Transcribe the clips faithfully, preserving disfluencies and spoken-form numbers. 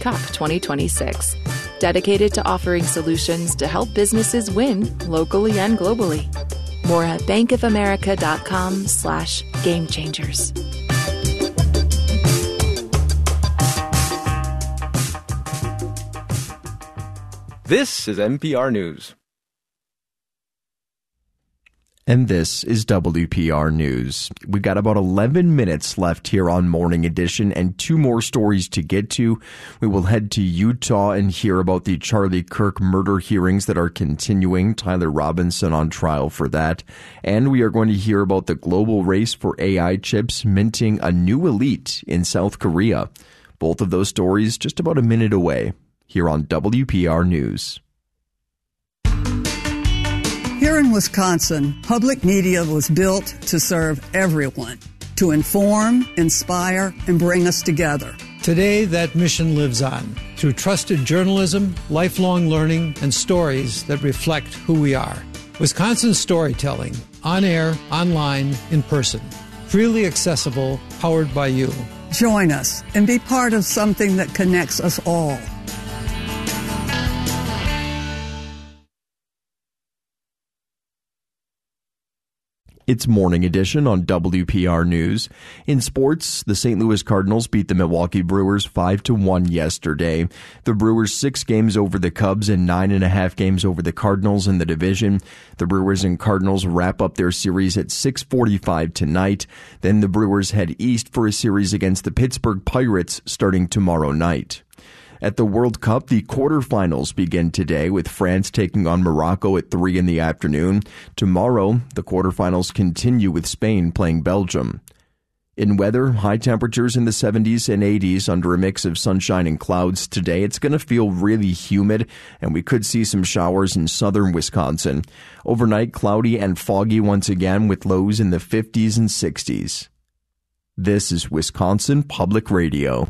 Cup twenty twenty-six. Dedicated to offering solutions to help businesses win locally and globally. More at bankofamerica.com slash game changers. This is N P R News. And this is W P R News. We've got about eleven minutes left here on Morning Edition and two more stories to get to. We will head to Utah and hear about the Charlie Kirk murder hearings that are continuing. Tyler Robinson on trial for that. And we are going to hear about the global race for A I chips minting a new elite in South Korea. Both of those stories just about a minute away here on W P R News. Here in Wisconsin, public media was built to serve everyone, to inform, inspire, and bring us together. Today, that mission lives on through trusted journalism, lifelong learning, and stories that reflect who we are. Wisconsin storytelling, on air, online, in person. Freely accessible, powered by you. Join us and be part of something that connects us all. It's Morning Edition on W P R News. In sports, the Saint Louis Cardinals beat the Milwaukee Brewers five to one yesterday. The Brewers six games over the Cubs and nine and a half games over the Cardinals in the division. The Brewers and Cardinals wrap up their series at six forty-five tonight. Then the Brewers head east for a series against the Pittsburgh Pirates starting tomorrow night. At the World Cup, the quarterfinals begin today with France taking on Morocco at three in the afternoon. Tomorrow, the quarterfinals continue with Spain playing Belgium. In weather, high temperatures in the seventies and eighties under a mix of sunshine and clouds today. It's going to feel really humid, and we could see some showers in southern Wisconsin. Overnight, cloudy and foggy once again with lows in the fifties and sixties. This is Wisconsin Public Radio.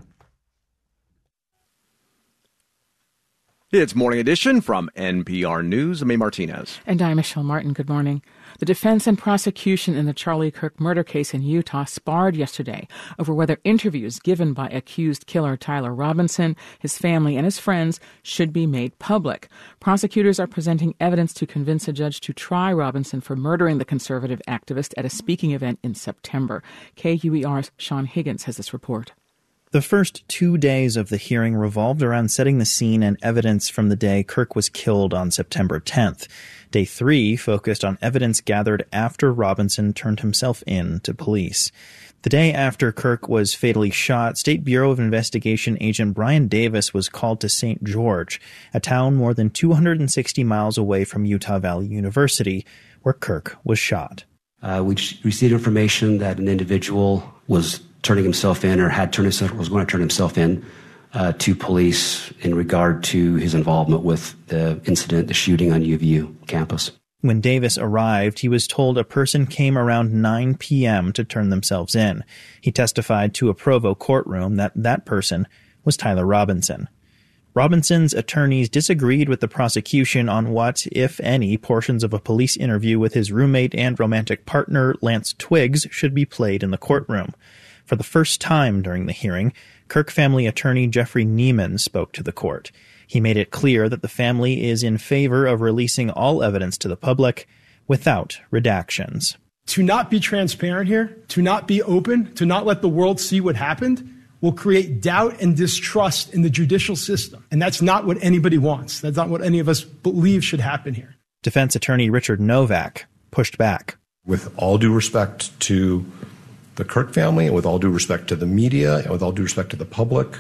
It's Morning Edition from N P R News. I'm A. Martinez. And I'm Michelle Martin. Good morning. The defense and prosecution in the Charlie Kirk murder case in Utah sparred yesterday over whether interviews given by accused killer Tyler Robinson, his family, and his friends should be made public. Prosecutors are presenting evidence to convince a judge to try Robinson for murdering the conservative activist at a speaking event in September. K U E R's Sean Higgins has this report. The first two days of the hearing revolved around setting the scene and evidence from the day Kirk was killed on September tenth. Day three focused on evidence gathered after Robinson turned himself in to police. The day after Kirk was fatally shot, State Bureau of Investigation agent Brian Davis was called to Saint George, a town more than two hundred sixty miles away from Utah Valley University, where Kirk was shot. Uh, we received information that an individual was turning himself in or had turned himself, was going to turn himself in uh, to police in regard to his involvement with the incident, the shooting on U V U campus. When Davis arrived, he was told a person came around nine p.m. to turn themselves in. He testified to a Provo courtroom that that person was Tyler Robinson. Robinson's attorneys disagreed with the prosecution on what, if any, portions of a police interview with his roommate and romantic partner, Lance Twiggs, should be played in the courtroom. For the first time during the hearing, Kirk family attorney Jeffrey Neiman spoke to the court. He made it clear that the family is in favor of releasing all evidence to the public without redactions. To not be transparent here, to not be open, to not let the world see what happened, will create doubt and distrust in the judicial system. And that's not what anybody wants. That's not what any of us believe should happen here. Defense attorney Richard Novak pushed back. With all due respect to the Kirk family, and with all due respect to the media, and with all due respect to the public,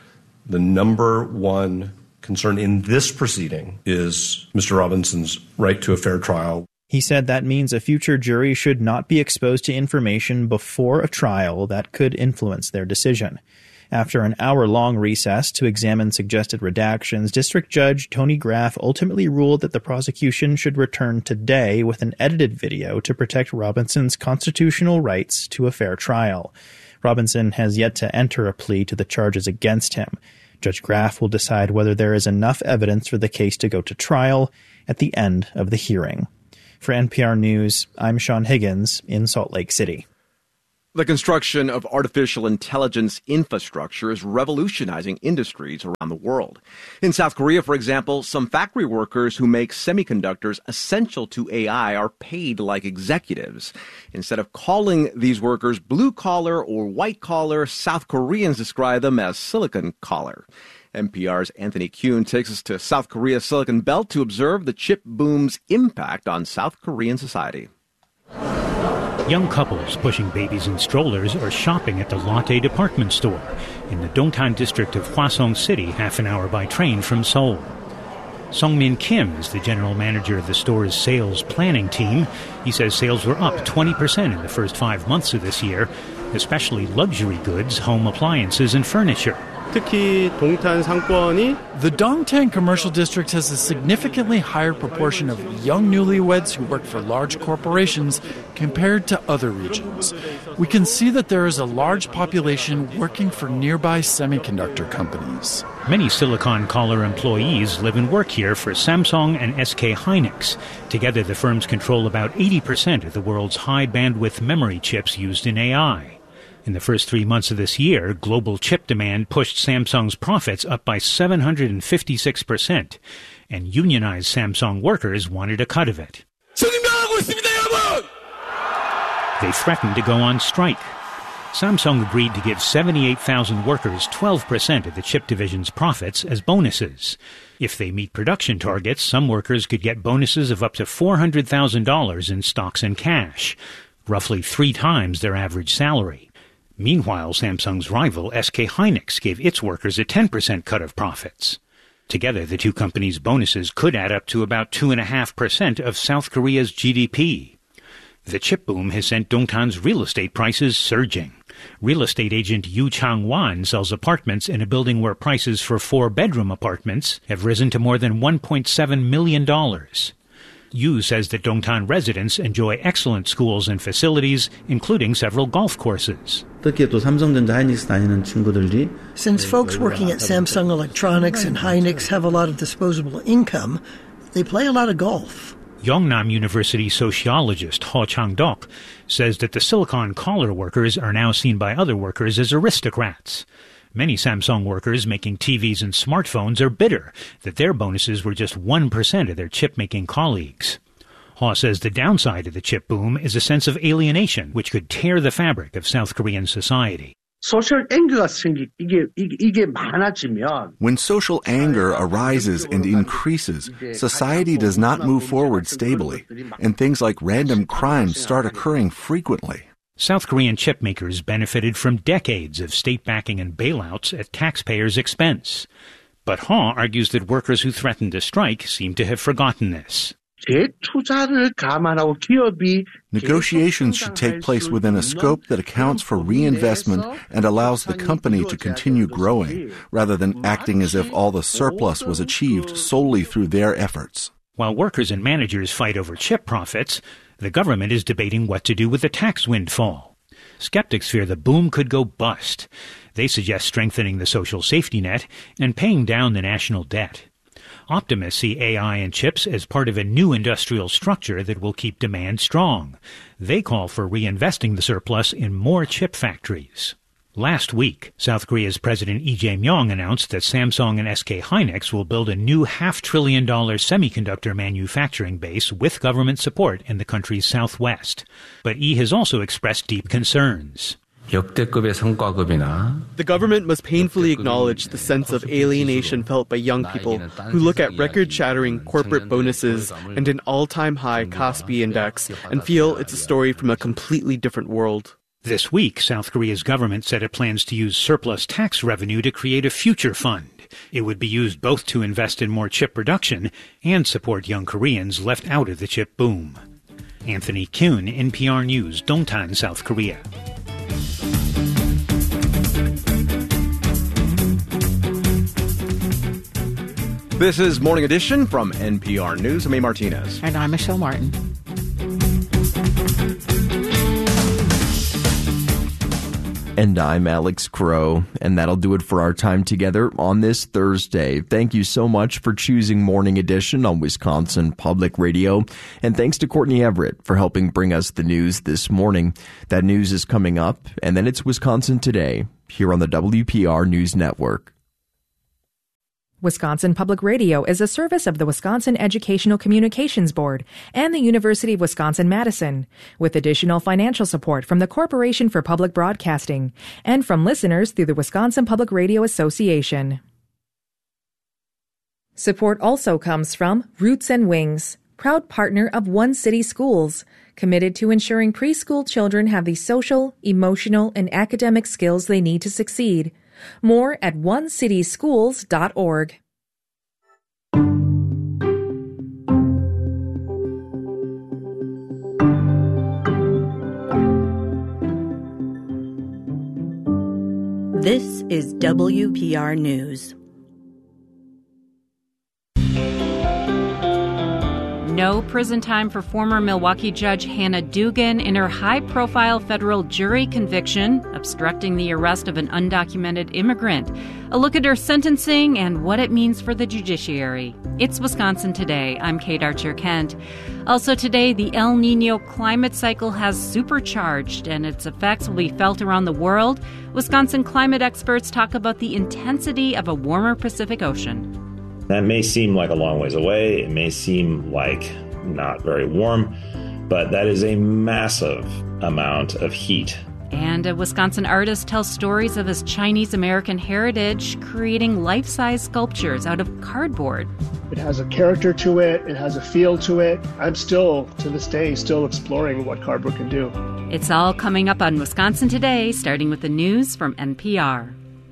the number one concern in this proceeding is Mister Robinson's right to a fair trial. He said that means a future jury should not be exposed to information before a trial that could influence their decision. After an hour-long recess to examine suggested redactions, District Judge Tony Graff ultimately ruled that the prosecution should return today with an edited video to protect Robinson's constitutional rights to a fair trial. Robinson has yet to enter a plea to the charges against him. Judge Graff will decide whether there is enough evidence for the case to go to trial at the end of the hearing. For N P R News, I'm Sean Higgins in Salt Lake City. The construction of artificial intelligence infrastructure is revolutionizing industries around the world. In South Korea, for example, some factory workers who make semiconductors essential to A I are paid like executives. Instead of calling these workers blue-collar or white-collar, South Koreans describe them as silicon-collar. N P R's Anthony Kuhn takes us to South Korea's Silicon Belt to observe the chip boom's impact on South Korean society. Young couples pushing babies in strollers are shopping at the Lotte department store in the Dongtan district of Hwasong City, half an hour by train from Seoul. Song-min Kim is the general manager of the store's sales planning team. He says sales were up twenty percent in the first five months of this year, especially luxury goods, home appliances, and furniture. 특히 동탄 상권이 The Dongtan Commercial District has a significantly higher proportion of young newlyweds who work for large corporations compared to other regions. We can see that there is a large population working for nearby semiconductor companies. Many Silicon Collar employees live and work here for Samsung and S K Hynix. Together, the firms control about eighty percent of the world's high-bandwidth memory chips used in A I. In the first three months of this year, global chip demand pushed Samsung's profits up by seven hundred fifty-six percent, and unionized Samsung workers wanted a cut of it. They threatened to go on strike. Samsung agreed to give seventy-eight thousand workers twelve percent of the chip division's profits as bonuses. If they meet production targets, some workers could get bonuses of up to four hundred thousand dollars in stocks and cash, roughly three times their average salary. Meanwhile, Samsung's rival S K Hynix gave its workers a ten percent cut of profits. Together, the two companies' bonuses could add up to about two point five percent of South Korea's G D P. The chip boom has sent Dongtan's real estate prices surging. Real estate agent Yu Chang-wan sells apartments in a building where prices for four-bedroom apartments have risen to more than one point seven million dollars. Yu says that Dongtan residents enjoy excellent schools and facilities, including several golf courses. Since folks working at Samsung Electronics and Hynix have a lot of disposable income, they play a lot of golf. Yongnam University sociologist Ho Chang-dok says that the Silicon Collar workers are now seen by other workers as aristocrats. Many Samsung workers making T Vs and smartphones are bitter that their bonuses were just one percent of their chip-making colleagues. Ho says the downside of the chip boom is a sense of alienation, which could tear the fabric of South Korean society. When social anger arises and increases, society does not move forward stably, and things like random crimes start occurring frequently. South Korean chip makers benefited from decades of state backing and bailouts at taxpayers' expense. But Ha argues that workers who threatened to strike seem to have forgotten this. Negotiations should take place within a scope that accounts for reinvestment and allows the company to continue growing, rather than acting as if all the surplus was achieved solely through their efforts. While workers and managers fight over chip profits, the government is debating what to do with the tax windfall. Skeptics fear the boom could go bust. They suggest strengthening the social safety net and paying down the national debt. Optimists see A I and chips as part of a new industrial structure that will keep demand strong. They call for reinvesting the surplus in more chip factories. Last week, South Korea's President Lee Jae-myung announced that Samsung and S K Hynix will build a new half-trillion dollar semiconductor manufacturing base with government support in the country's southwest. But Lee has also expressed deep concerns. The government must painfully acknowledge the sense of alienation felt by young people who look at record-shattering corporate bonuses and an all-time high Kospi index and feel it's a story from a completely different world. This week, South Korea's government said it plans to use surplus tax revenue to create a future fund. It would be used both to invest in more chip production and support young Koreans left out of the chip boom. Anthony Kuhn, N P R News, Dongtan, South Korea. This is Morning Edition from N P R News. I'm A. Martinez. And I'm Michelle Martin. And I'm Alex Crow, and that'll do it for our time together on this Thursday. Thank you so much for choosing Morning Edition on Wisconsin Public Radio, and thanks to Courtney Everett for helping bring us the news this morning. That news is coming up, and then it's Wisconsin Today, here on the W P R News Network. Wisconsin Public Radio is a service of the Wisconsin Educational Communications Board and the University of Wisconsin-Madison, with additional financial support from the Corporation for Public Broadcasting and from listeners through the Wisconsin Public Radio Association. Support also comes from Roots and Wings, proud partner of One City Schools, committed to ensuring preschool children have the social, emotional, and academic skills they need to succeed. More at one city schools dot org. This is W P R News. No prison time for former Milwaukee judge Hannah Dugan in her high-profile federal jury conviction, obstructing the arrest of an undocumented immigrant. A look at her sentencing and what it means for the judiciary. It's Wisconsin Today. I'm Kate Archer-Kent. Also today, the El Nino climate cycle has supercharged, and its effects will be felt around the world. Wisconsin climate experts talk about the intensity of a warmer Pacific Ocean. That may seem like a long ways away. It may seem like not very warm, but that is a massive amount of heat. And a Wisconsin artist tells stories of his Chinese-American heritage, creating life-size sculptures out of cardboard. It has a character to it. It has a feel to it. I'm still, to this day, still exploring what cardboard can do. It's all coming up on Wisconsin Today, starting with the news from N P R.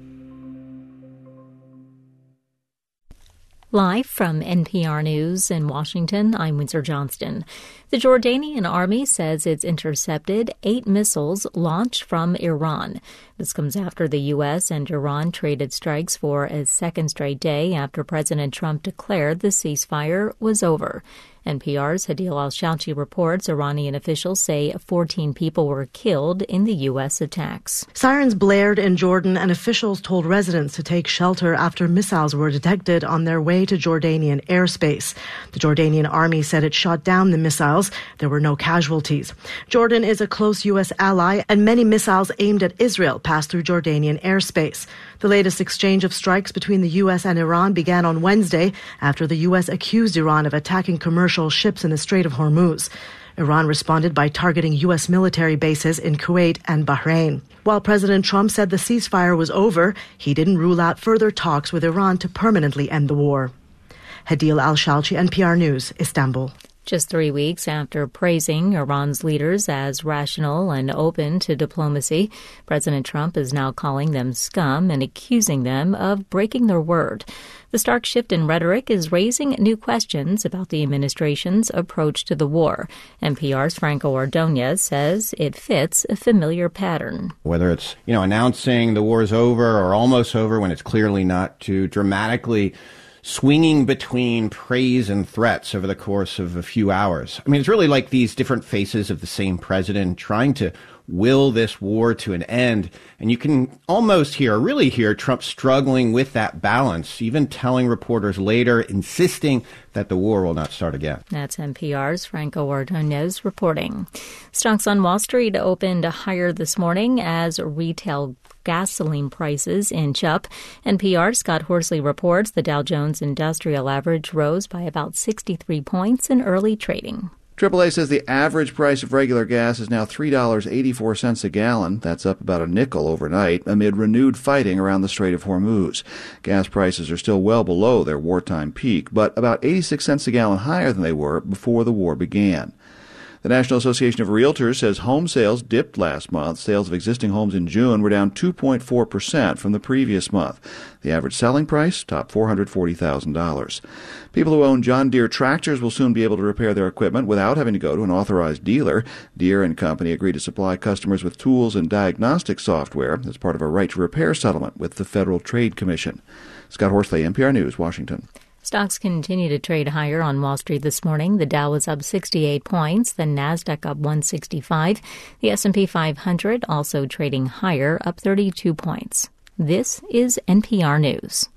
Live from N P R News in Washington, I'm Windsor Johnston. The Jordanian army says it's intercepted eight missiles launched from Iran. This comes after the U S and Iran traded strikes for a second straight day after President Trump declared the ceasefire was over. N P R's Hadil Al-Shalchi reports Iranian officials say fourteen people were killed in the U S attacks. Sirens blared in Jordan, and officials told residents to take shelter after missiles were detected on their way to Jordanian airspace. The Jordanian army said it shot down the missiles. There were no casualties. Jordan is a close U S ally, and many missiles aimed at Israel passed through Jordanian airspace. The latest exchange of strikes between the U S and Iran began on Wednesday after the U S accused Iran of attacking commercial ships in the Strait of Hormuz. Iran responded by targeting U S military bases in Kuwait and Bahrain. While President Trump said the ceasefire was over, he didn't rule out further talks with Iran to permanently end the war. Hadil Al-Shalchi, N P R News, Istanbul. Just three weeks after praising Iran's leaders as rational and open to diplomacy, President Trump is now calling them scum and accusing them of breaking their word. The stark shift in rhetoric is raising new questions about the administration's approach to the war. N P R's Franco Ordonez says it fits a familiar pattern. Whether it's, you know, announcing the war is over or almost over when it's clearly not, to dramatically swinging between praise and threats over the course of a few hours. I mean, it's really like these different faces of the same president trying to will this war to an end. And you can almost hear, really hear, Trump struggling with that balance, even telling reporters later, insisting that the war will not start again. That's N P R's Franco Ordonez reporting. Stocks on Wall Street opened higher this morning as retail gasoline prices inch up. N P R's Scott Horsley reports the Dow Jones Industrial Average rose by about sixty-three points in early trading. triple A says the average price of regular gas is now three dollars and eighty-four cents a gallon. That's up about a nickel overnight amid renewed fighting around the Strait of Hormuz. Gas prices are still well below their wartime peak, but about eighty-six cents a gallon higher than they were before the war began. The National Association of Realtors says home sales dipped last month. Sales of existing homes in June were down two point four percent from the previous month. The average selling price topped four hundred forty thousand dollars. People who own John Deere tractors will soon be able to repair their equipment without having to go to an authorized dealer. Deere and Company agreed to supply customers with tools and diagnostic software as part of a right to repair settlement with the Federal Trade Commission. Scott Horsley, N P R News, Washington. Stocks continue to trade higher on Wall Street this morning. The Dow was up sixty-eight points, the Nasdaq up one sixty-five. The S and P five hundred also trading higher, up thirty-two points. This is N P R News.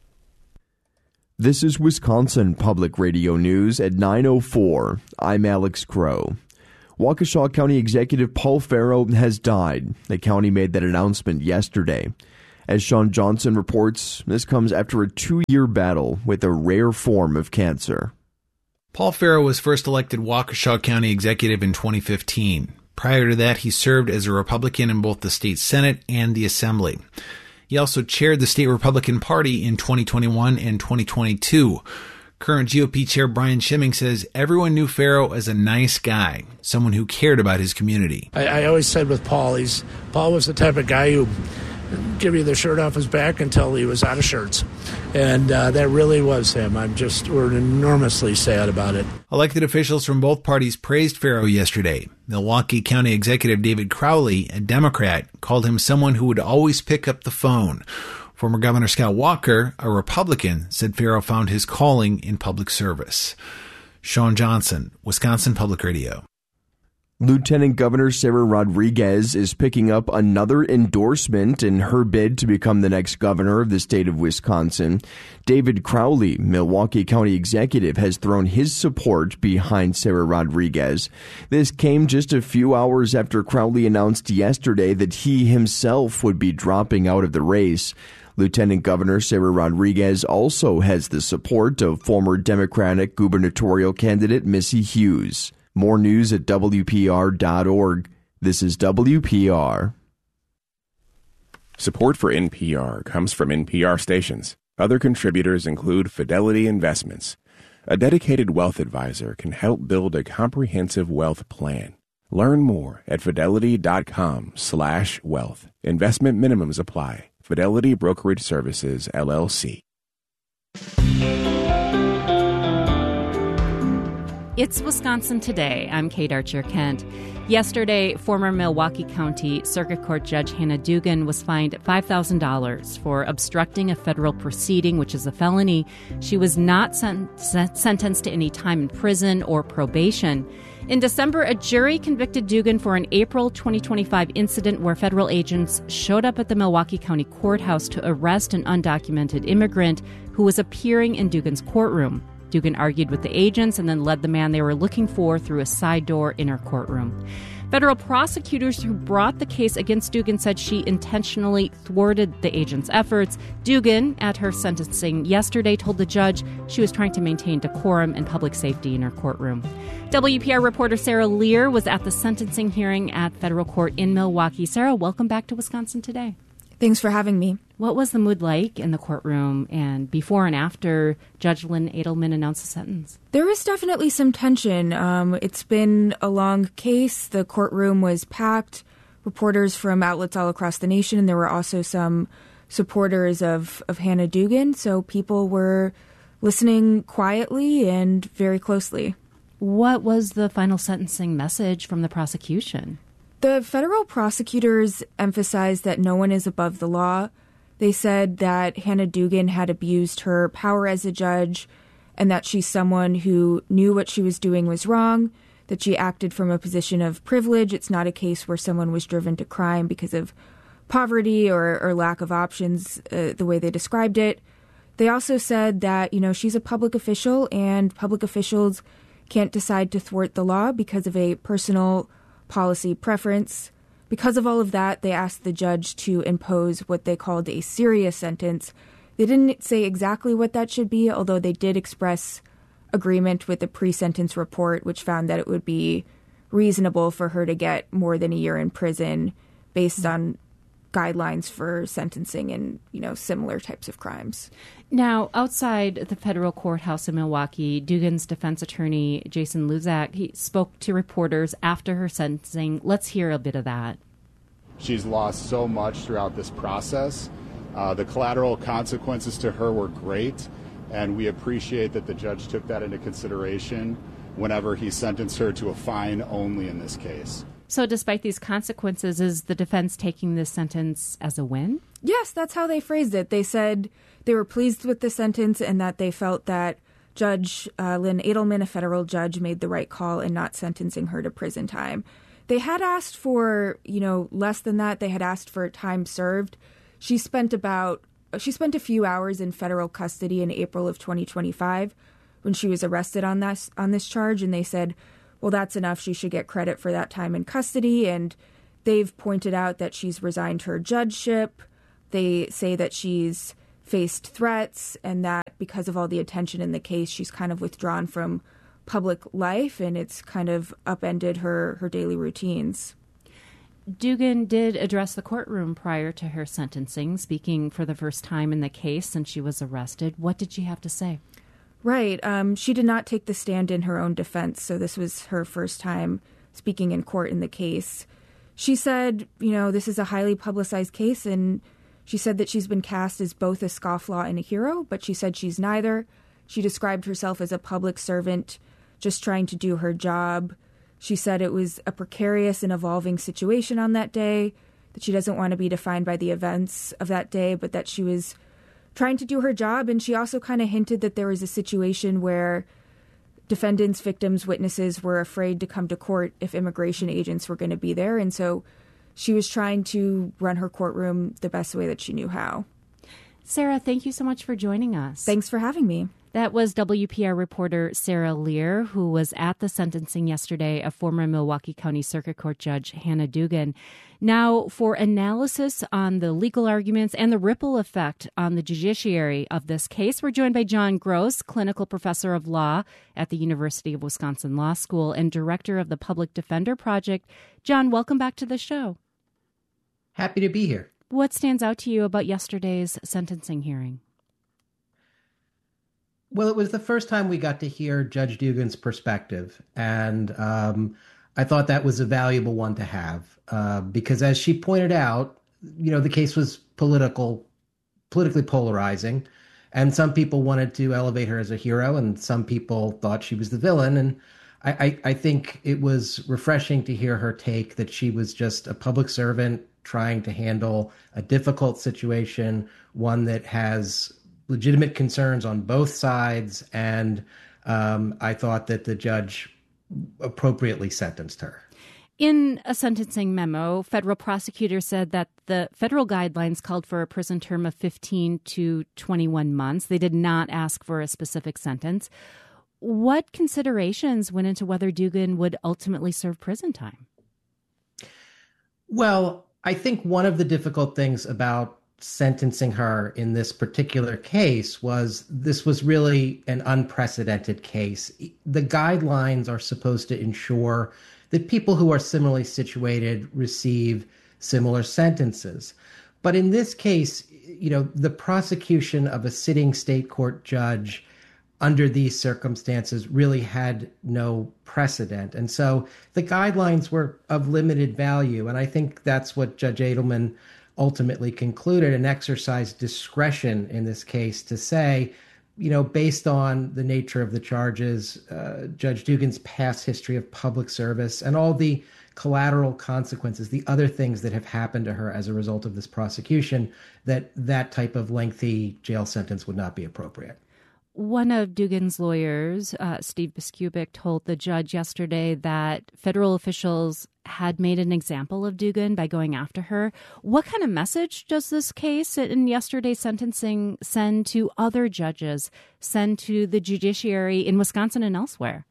This is Wisconsin Public Radio News at nine oh four. I'm Alex Crow. Waukesha County Executive Paul Farrow has died. The county made that announcement yesterday. As Sean Johnson reports, this comes after a two-year battle with a rare form of cancer. Paul Farrow was first elected Waukesha County Executive in twenty fifteen. Prior to that, he served as a Republican in both the state Senate and the Assembly. He also chaired the state Republican Party in twenty twenty-one and twenty twenty-two. Current G O P Chair Brian Schimming says everyone knew Farrow as a nice guy, someone who cared about his community. I, I always said with Paul, he's Paul was the type of guy who give you the shirt off his back until he was out of shirts. And uh, that really was him. I'm just, we're enormously sad about it. Elected officials from both parties praised Farrow yesterday. Milwaukee County Executive David Crowley, a Democrat, called him someone who would always pick up the phone. Former Governor Scott Walker, a Republican, said Farrow found his calling in public service. Sean Johnson, Wisconsin Public Radio. Lieutenant Governor Sarah Rodriguez is picking up another endorsement in her bid to become the next governor of the state of Wisconsin. David Crowley, Milwaukee County Executive, has thrown his support behind Sarah Rodriguez. This came just a few hours after Crowley announced yesterday that he himself would be dropping out of the race. Lieutenant Governor Sarah Rodriguez also has the support of former Democratic gubernatorial candidate Missy Hughes. More news at W P R dot org. This is W P R. Support for N P R comes from N P R stations. Other contributors include Fidelity Investments. A dedicated wealth advisor can help build a comprehensive wealth plan. Learn more at fidelity.com slash wealth. Investment minimums apply. Fidelity Brokerage Services, L L C. It's Wisconsin Today. I'm Kate Archer-Kent. Yesterday, former Milwaukee County Circuit Court Judge Hannah Dugan was fined five thousand dollars for obstructing a federal proceeding, which is a felony. She was not sen- sen- sentenced to any time in prison or probation. In December, a jury convicted Dugan for an April twenty twenty-five incident where federal agents showed up at the Milwaukee County Courthouse to arrest an undocumented immigrant who was appearing in Dugan's courtroom. Dugan argued with the agents and then led the man they were looking for through a side door in her courtroom. Federal prosecutors who brought the case against Dugan said she intentionally thwarted the agents' efforts. Dugan, at her sentencing yesterday, told the judge she was trying to maintain decorum and public safety in her courtroom. W P R reporter Sarah Lear was at the sentencing hearing at federal court in Milwaukee. Sarah, welcome back to Wisconsin Today. Thanks for having me. What was the mood like in the courtroom and before and after Judge Lynn Edelman announced the sentence? There was definitely some tension. Um, it's been a long case. The courtroom was packed, reporters from outlets all across the nation, and there were also some supporters of, of Hannah Dugan, so people were listening quietly and very closely. What was the final sentencing message from the prosecution? The federal prosecutors emphasized that no one is above the law. They said that Hannah Dugan had abused her power as a judge and that she's someone who knew what she was doing was wrong, that she acted from a position of privilege. It's not a case where someone was driven to crime because of poverty or, or lack of options, uh, the way they described it. They also said that, you know, she's a public official and public officials can't decide to thwart the law because of a personal policy preference. Because of all of that, they asked the judge to impose what they called a serious sentence. They didn't say exactly what that should be, although they did express agreement with the pre-sentence report, which found that it would be reasonable for her to get more than a year in prison based on guidelines for sentencing in, you know, similar types of crimes. Now, outside the federal courthouse in Milwaukee, Dugan's defense attorney, Jason Luzak, he spoke to reporters after her sentencing. Let's hear a bit of that. She's lost so much throughout this process. Uh, the collateral consequences to her were great, and we appreciate that the judge took that into consideration whenever he sentenced her to a fine only in this case. So despite these consequences, is the defense taking this sentence as a win? Yes, that's how they phrased it. They said they were pleased with the sentence and that they felt that Judge uh, Lynn Edelman, a federal judge, made the right call in not sentencing her to prison time. They had asked for, you know, less than that. They had asked for time served. She spent about, she spent a few hours in federal custody in April of twenty twenty-five when she was arrested on this, on this charge. And they said, well, that's enough. She should get credit for that time in custody. And they've pointed out that she's resigned her judgeship. They say that she's faced threats and that because of all the attention in the case, she's kind of withdrawn from public life and it's kind of upended her, her daily routines. Dugan did address the courtroom prior to her sentencing, speaking for the first time in the case since she was arrested. What did she have to say? Right. Um, she did not take the stand in her own defense, so this was her first time speaking in court in the case. She said, you know, this is a highly publicized case, and she said that she's been cast as both a scofflaw and a hero, but she said she's neither. She described herself as a public servant just trying to do her job. She said it was a precarious and evolving situation on that day, that she doesn't want to be defined by the events of that day, but that she was trying to do her job. And she also kind of hinted that there was a situation where defendants, victims, witnesses were afraid to come to court if immigration agents were going to be there. And so she was trying to run her courtroom the best way that she knew how. Sarah, thank you so much for joining us. Thanks for having me. That was W P R reporter Sarah Lear, who was at the sentencing yesterday of former Milwaukee County Circuit Court Judge Hannah Dugan. Now, for analysis on the legal arguments and the ripple effect on the judiciary of this case, we're joined by John Gross, clinical professor of law at the University of Wisconsin Law School and director of the Public Defender Project. John, welcome back to the show. Happy to be here. What stands out to you about yesterday's sentencing hearing? Well, it was the first time we got to hear Judge Dugan's perspective, and um, I thought that was a valuable one to have uh, because, as she pointed out, you know, the case was political, politically polarizing, and some people wanted to elevate her as a hero, and some people thought she was the villain. And I, I, I think it was refreshing to hear her take that she was just a public servant trying to handle a difficult situation, one that has legitimate concerns on both sides, and um, I thought that the judge appropriately sentenced her. In a sentencing memo, federal prosecutors said that the federal guidelines called for a prison term of fifteen to twenty-one months. They did not ask for a specific sentence. What considerations went into whether Dugan would ultimately serve prison time? Well, I think one of the difficult things about sentencing her in this particular case was this was really an unprecedented case. The guidelines are supposed to ensure that people who are similarly situated receive similar sentences. But in this case, you know, the prosecution of a sitting state court judge under these circumstances really had no precedent. And so the guidelines were of limited value. And I think that's what Judge Edelman ultimately concluded, and exercised discretion in this case to say, you know, based on the nature of the charges, uh, Judge Dugan's past history of public service and all the collateral consequences, the other things that have happened to her as a result of this prosecution, that that type of lengthy jail sentence would not be appropriate. One of Dugan's lawyers, uh, Steve Biskupic, told the judge yesterday that federal officials had made an example of Dugan by going after her. What kind of message does this case and yesterday's sentencing send to other judges, send to the judiciary in Wisconsin and elsewhere?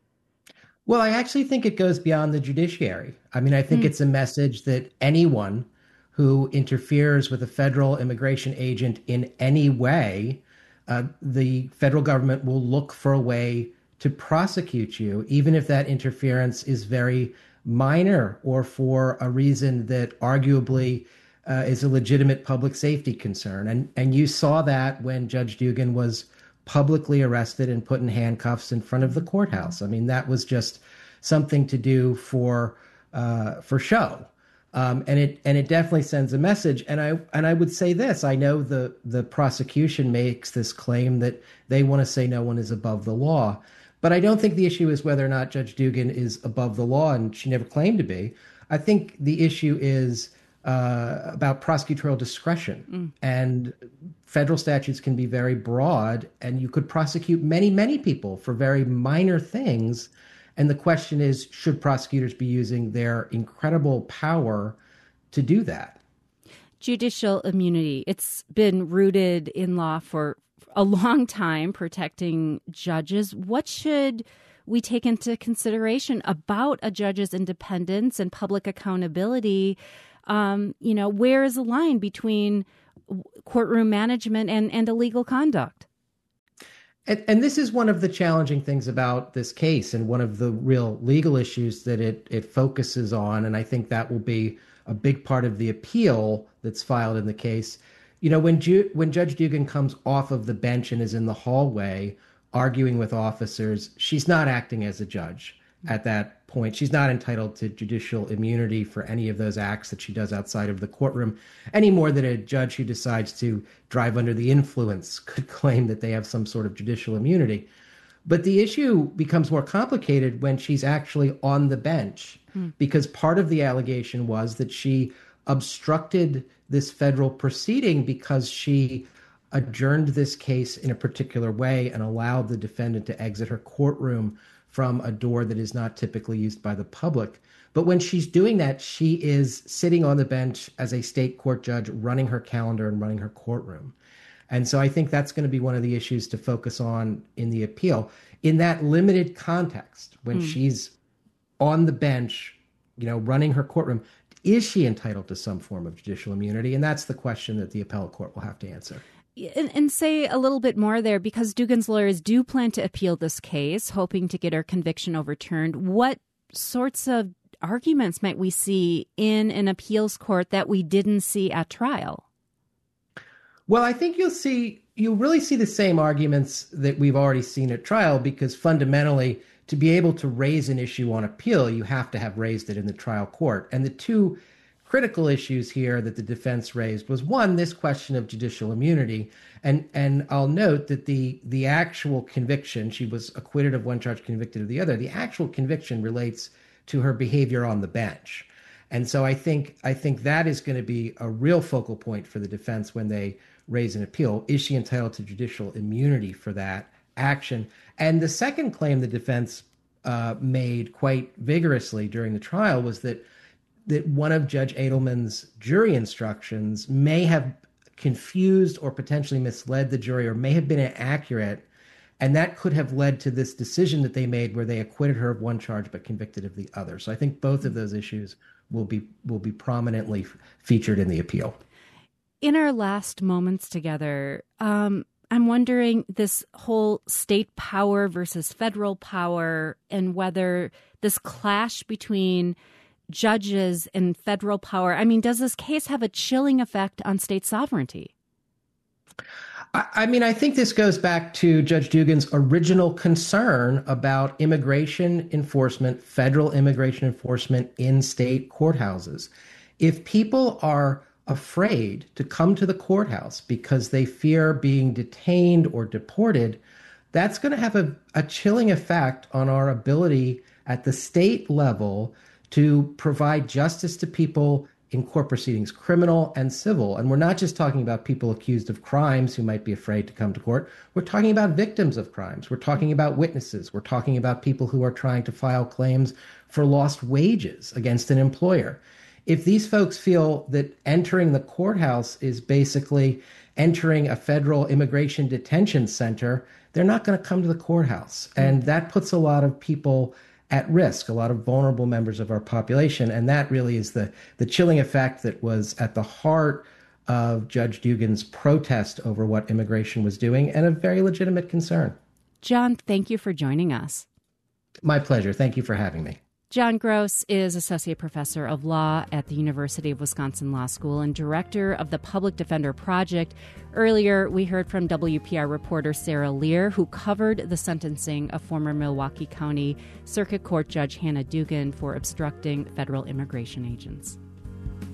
Well, I actually think it goes beyond the judiciary. I mean, I think mm. it's a message that anyone who interferes with a federal immigration agent in any way, Uh, the federal government will look for a way to prosecute you, even if that interference is very minor or for a reason that arguably uh, is a legitimate public safety concern. And and you saw that when Judge Dugan was publicly arrested and put in handcuffs in front of the courthouse. I mean, that was just something to do for uh, for show. Um, and it and it definitely sends a message. And I and I would say this: I know the the prosecution makes this claim that they want to say no one is above the law, but I don't think the issue is whether or not Judge Dugan is above the law, and she never claimed to be. I think the issue is uh, about prosecutorial discretion. Mm. And federal statutes can be very broad, and you could prosecute many, many people for very minor things. And the question is, should prosecutors be using their incredible power to do that? Judicial immunity. It's been rooted in law for a long time, protecting judges. What should we take into consideration about a judge's independence and public accountability? Um, you know, where is the line between courtroom management and, and illegal conduct? And, and this is one of the challenging things about this case, and one of the real legal issues that it it focuses on. And I think that will be a big part of the appeal that's filed in the case. You know, when Ju- when Judge Dugan comes off of the bench and is in the hallway arguing with officers, she's not acting as a judge at that point. She's not entitled to judicial immunity for any of those acts that she does outside of the courtroom, any more than a judge who decides to drive under the influence could claim that they have some sort of judicial immunity. But the issue becomes more complicated when she's actually on the bench, hmm. because part of the allegation was that she obstructed this federal proceeding because she adjourned this case in a particular way and allowed the defendant to exit her courtroom from a door that is not typically used by the public. But when she's doing that, she is sitting on the bench as a state court judge, running her calendar and running her courtroom. And so I think that's going to be one of the issues to focus on in the appeal. In that limited context, when mm. she's on the bench, you know, running her courtroom, is she entitled to some form of judicial immunity? And that's the question that the appellate court will have to answer. And, and say a little bit more there, because Dugan's lawyers do plan to appeal this case, hoping to get her conviction overturned. What sorts of arguments might we see in an appeals court that we didn't see at trial? Well, I think you'll see, you'll really see the same arguments that we've already seen at trial, because fundamentally, to be able to raise an issue on appeal, you have to have raised it in the trial court. And the two critical issues here that the defense raised was, one, this question of judicial immunity. And and I'll note that the the actual conviction, she was acquitted of one charge, convicted of the other. The actual conviction relates to her behavior on the bench. And so I think I think that is going to be a real focal point for the defense when they raise an appeal. Is she entitled to judicial immunity for that action? And the second claim the defense uh, made quite vigorously during the trial was that that one of Judge Edelman's jury instructions may have confused or potentially misled the jury, or may have been inaccurate, and that could have led to this decision that they made where they acquitted her of one charge but convicted of the other. So I think both of those issues will be will be prominently f- featured in the appeal. In our last moments together, um, I'm wondering this whole state power versus federal power, and whether this clash between judges and federal power, I mean, does this case have a chilling effect on state sovereignty? I, I mean, I think this goes back to Judge Dugan's original concern about immigration enforcement, federal immigration enforcement in state courthouses. If people are afraid to come to the courthouse because they fear being detained or deported, that's going to have a, a chilling effect on our ability at the state level to provide justice to people in court proceedings, criminal and civil. And we're not just talking about people accused of crimes who might be afraid to come to court. We're talking about victims of crimes. We're talking about witnesses. We're talking about people who are trying to file claims for lost wages against an employer. If these folks feel that entering the courthouse is basically entering a federal immigration detention center, they're not going to come to the courthouse. And that puts a lot of people at risk, a lot of vulnerable members of our population. And that really is the, the chilling effect that was at the heart of Judge Dugan's protest over what immigration was doing, and a very legitimate concern. John, thank you for joining us. My pleasure. Thank you for having me. John Gross is Associate Professor of Law at the University of Wisconsin Law School and Director of the Public Defender Project. Earlier, we heard from W P R reporter Sarah Lear, who covered the sentencing of former Milwaukee County Circuit Court Judge Hannah Dugan for obstructing federal immigration agents.